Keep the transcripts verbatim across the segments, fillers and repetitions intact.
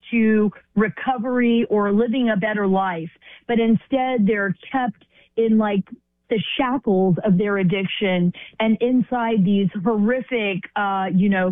to recovery or living a better life, but instead they're kept in like the shackles of their addiction and inside these horrific, uh, you know,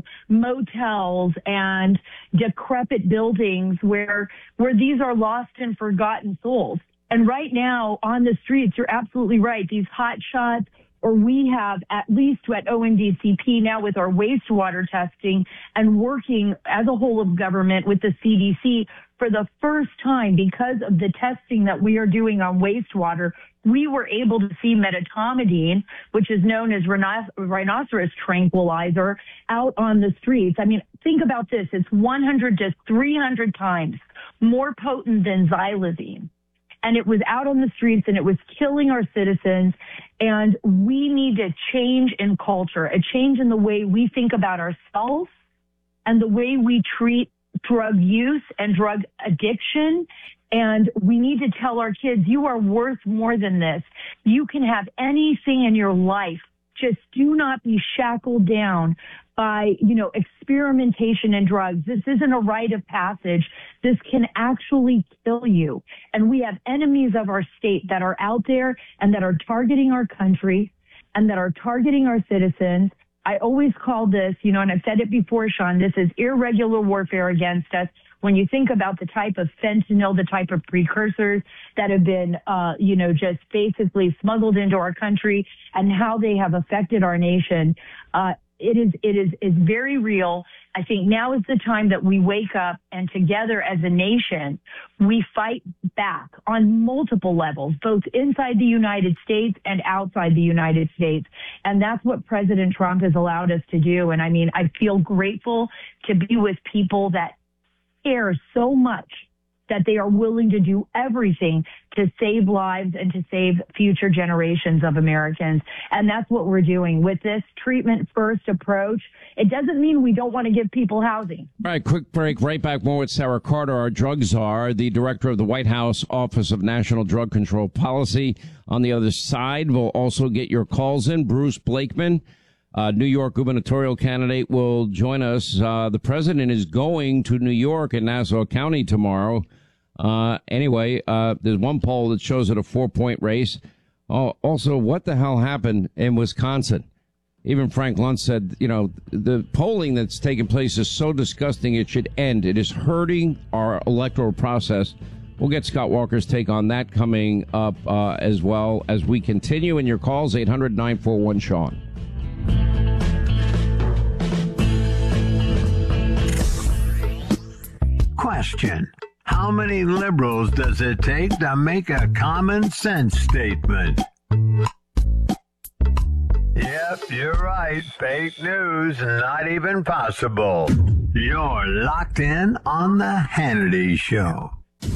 motels and decrepit buildings where, where these are lost and forgotten souls. And right now on the streets, you're absolutely right. These hot shots, or we have at least at O N D C P now with our wastewater testing and working as a whole of government with the C D C for the first time because of the testing that we are doing on wastewater. We were able to see medetomidine, which is known as rhino- rhinoceros tranquilizer, out on the streets. I mean, think about this. It's one hundred to three hundred times more potent than xylazine. And it was out on the streets and it was killing our citizens. And we need a change in culture, a change in the way we think about ourselves and the way we treat drug use and drug addiction. And we need to tell our kids, you are worth more than this. You can have anything in your life. Just do not be shackled down by, you know, experimentation in drugs. This isn't a rite of passage. This can actually kill you. And we have enemies of our state that are out there and that are targeting our country and that are targeting our citizens. I always call this, you know, and I've said it before, Sean, this is irregular warfare against us. When you think about the type of fentanyl, the type of precursors that have been, uh, you know, just basically smuggled into our country and how they have affected our nation, uh, it is, it is, is very real. I think now is the time that we wake up and together as a nation, we fight back on multiple levels, both inside the United States and outside the United States. And that's what President Trump has allowed us to do. And I mean, I feel grateful to be with people that care so much that they are willing to do everything to save lives and to save future generations of Americans. And that's what we're doing with this treatment first approach. It doesn't mean we don't want to give people housing. All right, quick break. Right back more with Sarah Carter, our drug czar, the director of the White House Office of National Drug Control Policy. On the other side, we'll also get your calls in. Bruce Blakeman, Uh, New York gubernatorial candidate, will join us. Uh, the president is going to New York and Nassau County tomorrow. Uh, anyway, uh, there's one poll that shows it a four-point race. Oh, also, what the hell happened in Wisconsin? Even Frank Luntz said, you know, the polling that's taking place is so disgusting it should end. It is hurting our electoral process. We'll get Scott Walker's take on that coming up uh, as well as we continue. In your calls, eight hundred, nine four one, Sean. Question: how many liberals does it take to make a common sense statement? Yep, you're right. Fake news, not even possible. You're locked in on the Hannity Show.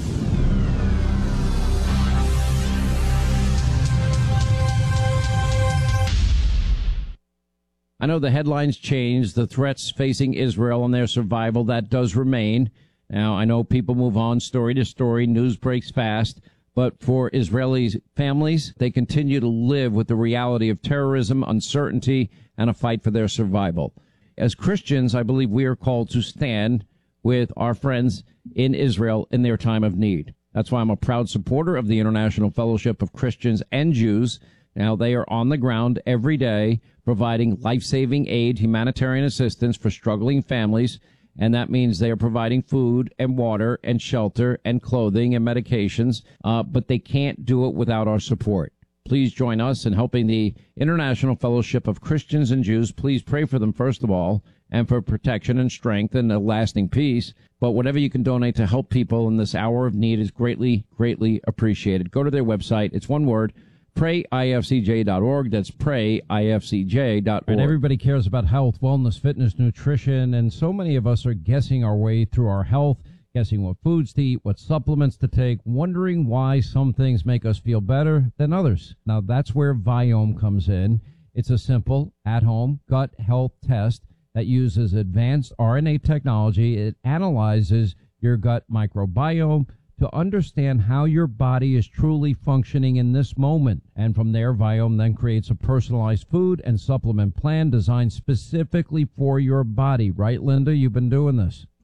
I know the headlines changed, the threats facing Israel and their survival, that does remain. Now, I know people move on story to story, news breaks fast, but for Israeli families, they continue to live with the reality of terrorism, uncertainty, and a fight for their survival. As Christians, I believe we are called to stand with our friends in Israel in their time of need. That's why I'm a proud supporter of the International Fellowship of Christians and Jews. Now, they are on the ground every day providing life-saving aid, humanitarian assistance for struggling families, and that means they are providing food and water and shelter and clothing and medications, uh, but they can't do it without our support. Please join us in helping the International Fellowship of Christians and Jews. Please pray for them, first of all, and for protection and strength and a lasting peace. But whatever you can donate to help people in this hour of need is greatly, greatly appreciated. Go to their website. It's one word, pray I F C J dot org. That's pray I F C J dot org. And everybody cares about health, wellness, fitness, nutrition, and so many of us are guessing our way through our health, guessing what foods to eat, what supplements to take, wondering why some things make us feel better than others. Now, that's where Viome comes in. It's a simple, at-home gut health test that uses advanced R N A technology. It analyzes your gut microbiome to understand how your body is truly functioning in this moment. And from there, Viome then creates a personalized food and supplement plan designed specifically for your body. Right, Linda? You've been doing this.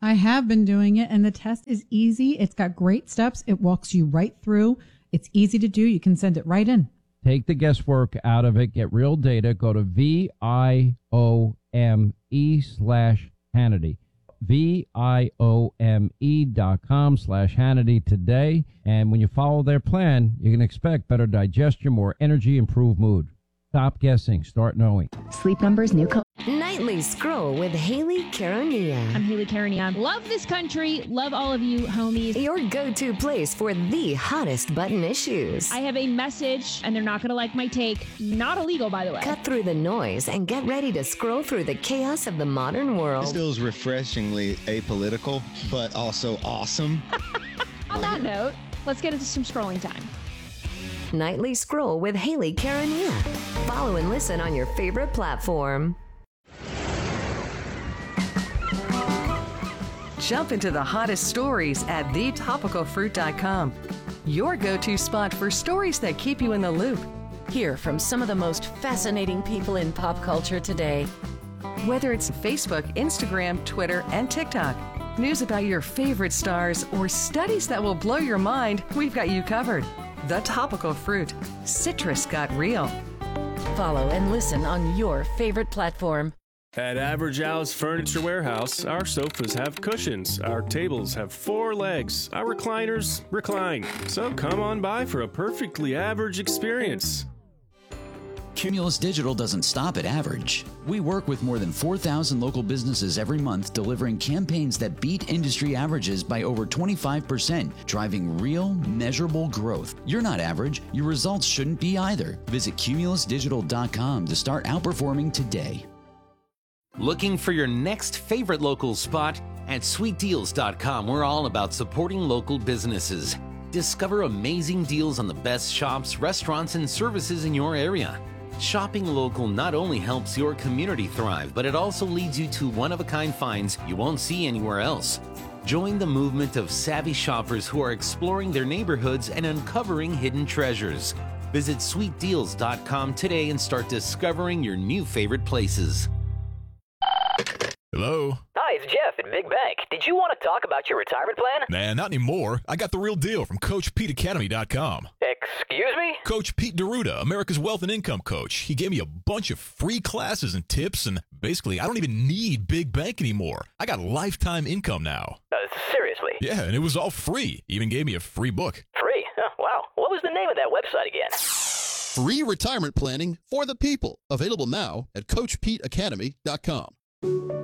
I have been doing it, and the test is easy. It's got great steps. It walks you right through. It's easy to do. You can send it right in. Take the guesswork out of it. Get real data. Go to V I O M E slash Hannity. V I O M E dot com slash Hannity today. And when you follow their plan, you can expect better digestion, more energy, improved mood. Stop guessing. Start knowing. Sleep Number's new co- Nightly Scroll with Haley Caronia. I'm Haley Caronia. Love this country. Love all of you, homies. Your go-to place for the hottest button issues. I have a message, and they're not going to like my take. Not illegal, by the way. Cut through the noise and get ready to scroll through the chaos of the modern world. This feels refreshingly apolitical, but also awesome. On that note, let's get into some scrolling time. Nightly Scroll with Haley Caronia. Follow and listen on your favorite platform. Jump into the hottest stories at the topical fruit dot com. Your go-to spot for stories that keep you in the loop. Hear from some of the most fascinating people in pop culture today. Whether it's Facebook, Instagram, Twitter, and TikTok, news about your favorite stars, or studies that will blow your mind, we've got you covered. The Topical Fruit. Citrus got real. Follow and listen on your favorite platform. At Average Al's Furniture Warehouse, our sofas have cushions, our tables have four legs, our recliners recline. So come on by for a perfectly average experience. Cumulus Digital doesn't stop at average. We work with more than four thousand local businesses every month, delivering campaigns that beat industry averages by over twenty-five percent, driving real, measurable growth. You're not average. Your results shouldn't be either. Visit cumulus digital dot com to start outperforming today. Looking for your next favorite local spot? At sweet deals dot com, we're all about supporting local businesses. Discover amazing deals on the best shops, restaurants, and services in your area. Shopping local not only helps your community thrive, but it also leads you to one-of-a-kind finds you won't see anywhere else. Join the movement of savvy shoppers who are exploring their neighborhoods and uncovering hidden treasures. Visit sweet deals dot com today and start discovering your new favorite places. Hello? Hi, it's Jeff at Big Bank. Did you want to talk about your retirement plan? Nah, not anymore. I got the real deal from Coach Pete Academy dot com. Excuse me? Coach Pete D'Arruda, America's Wealth and Income Coach. He gave me a bunch of free classes and tips, and basically, I don't even need Big Bank anymore. I got lifetime income now. Uh, seriously? Yeah, and it was all free. He even gave me a free book. Free? Oh, wow. What was the name of that website again? Free retirement planning for the people. Available now at Coach Pete Academy dot com.